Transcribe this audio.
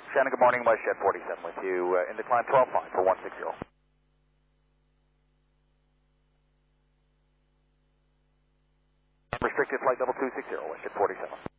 Shannon, good morning. WestJet 47 with you. In the climb 12.5 for 160. Restricted flight level 260, WestJet 47.